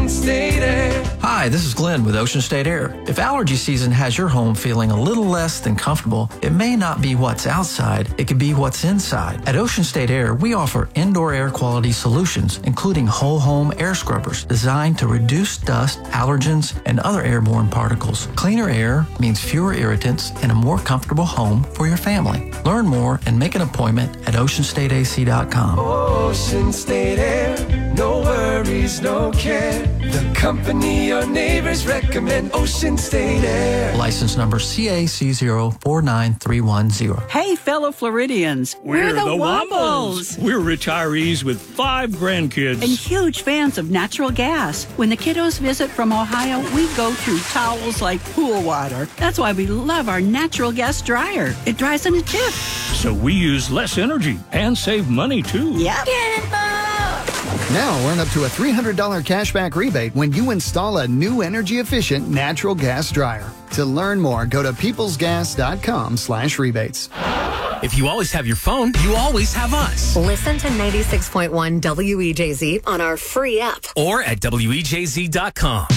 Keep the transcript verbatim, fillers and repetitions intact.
Ocean State Air. Hi, this is Glenn with Ocean State Air. If allergy season has your home feeling a little less than comfortable, it may not be what's outside, it could be what's inside. At Ocean State Air, we offer indoor air quality solutions, including whole home air scrubbers designed to reduce dust, allergens, and other airborne particles. Cleaner air means fewer irritants and a more comfortable home for your family. Learn more and make an appointment at ocean state a c dot com. Ocean State Air, no worries, no care. The company your neighbors recommend, Ocean State Air. License number C A C zero four nine three one zero. Hey, fellow Floridians. We're, We're the, the Wombles. Wombles. We're retirees with five grandkids. And huge fans of natural gas. When the kiddos visit from Ohio, we go through towels like pool water. That's why we love our natural gas dryer. It dries in a jiff. So we use less energy and save money, too. Yep. Get involved! Now earn up to a three hundred dollars cashback rebate when you install a new energy-efficient natural gas dryer. To learn more, go to peoplesgas.com slash rebates. If you always have your phone, you always have us. Listen to ninety-six point one W E J Z on our free app. Or at W E J Z dot com.